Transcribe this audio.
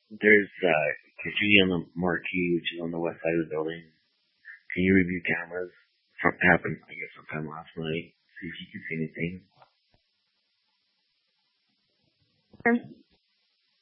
There's graffiti on the marquee, which is on the west side of the building. Can you review cameras? Something happened, I guess, sometime last night. See if you can see anything.